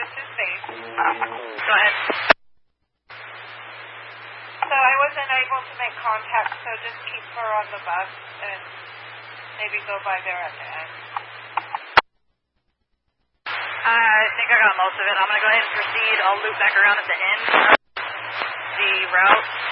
This is Faith. Go ahead. So I wasn't able to make contact, so just keep her on the bus and maybe go by there at the end. I think I got most of it. I'm going to go ahead and proceed. I'll loop back around at the end of the route.